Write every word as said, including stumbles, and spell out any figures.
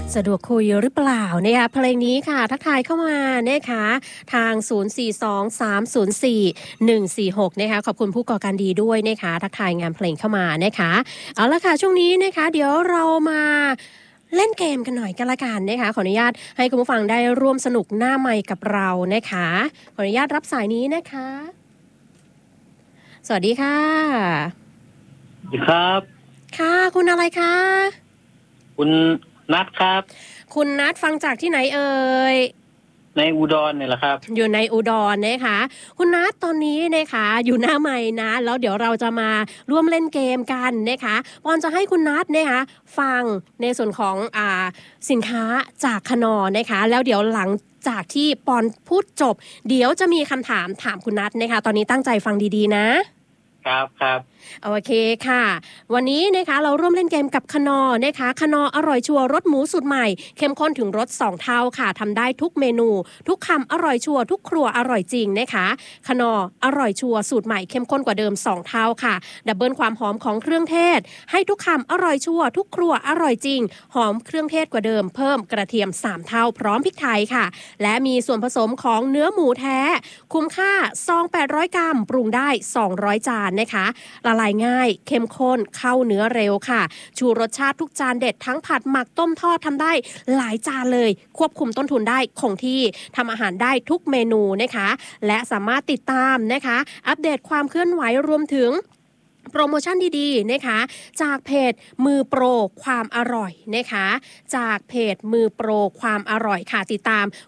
สะดวกคุยหรือเปล่านะคะเพลงนี้ค่ะทักทายเข้ามานะคะทางศูนย์ สี่ สอง สาม ศูนย์ สี่ หนึ่ง สี่ หกนะคะขอบคุณผู้ก่อการดีด้วยนะคะทักทายงานเพลงเข้ามานะคะเอาละค่ะช่วงนี้นะคะเดี๋ยวเรามาเล่นเกมกันหน่อยกันละกันนะคะขออนุญาตให้คุณผู้ฟังได้ร่วมสนุกหน้าไมค์กับเรานะคะขออนุญาตรับสายนี้นะคะสวัสดีค่ะสวัสดีครับค่ะคุณอะไรคะคุณนัทครับคุณนัทฟังจากที่ไหนเอ่ยในอุดรเนี่ยแหละครับอยู่ในอุดรนะคะคุณนัทตอนนี้นะคะอยู่หน้าไมค์นะแล้วเดี๋ยวเราจะมาร่วมเล่นเกมกันนะคะปอนจะให้คุณนัทนะคะฟังในส่วนของอ่าสินค้าจากคนอนะคะแล้วเดี๋ยวหลังจากที่ปอนพูดจบเดี๋ยวจะมีคำถามถามคุณนัทนะคะตอนนี้ตั้งใจฟังดีๆนะครับครับโอเคค่ะวันนี้นะคะเราร่วมเล่นเกมกับคนอนะคะคนออร่อยชัวร์รสหมูสูตรใหม่เข้มข้นถึงรสสองเท่าค่ะทำได้ทุกเมนูทุกคำอร่อยชัวร์ทุกครัวอร่อยจริงนะคะคนออร่อยชัวร์สูตรใหม่เข้มข้นกว่าเดิมสองเท่าค่ะดับเบิลความหอมของเครื่องเทศให้ทุกคำอร่อยชัวร์ทุกครัวอร่อยจริงหอมเครื่องเทศกว่าเดิมเพิ่มกระเทียมสามเท่าพร้อมพริกไทยค่ะและมีส่วนผสมของเนื้อหมูแท้คุ้มค่าซองแปดร้อยกรัมปรุงได้สองร้อยจานนะคะละลายง่ายเข้มข้นเข้าเนื้อเร็วค่ะชูรสชาติทุกจานเด็ดทั้งผัดหมักต้มทอดทำได้หลายจานเลยควบคุมต้นทุนได้คงที่ทำอาหารได้ทุกเมนูนะคะและสามารถติดตามนะคะอัปเดตความเคลื่อนไหวรวมถึงโปรโมชั่นดีๆนะคะจากเพจมือโปรความอร่อยนะคะจากเพจมือโปรความอร่อยค่ะติดตาม